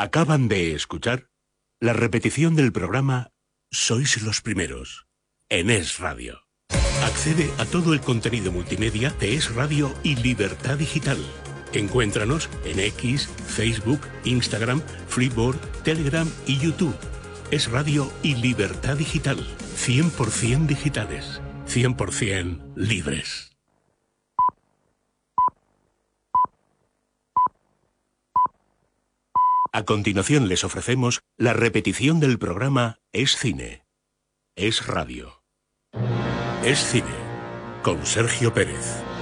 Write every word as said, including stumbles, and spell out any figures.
Acaban de escuchar la repetición del programa Sois los Primeros, en Es Radio. Accede a todo el contenido multimedia de Es Radio y Libertad Digital. Encuéntranos en X, Facebook, Instagram, Freeboard, Telegram y YouTube. Es Radio y Libertad Digital. cien por cien digitales. cien por cien libres. A continuación les ofrecemos la repetición del programa Es Cine. Es Radio. Es Cine. Con Sergio Pérez.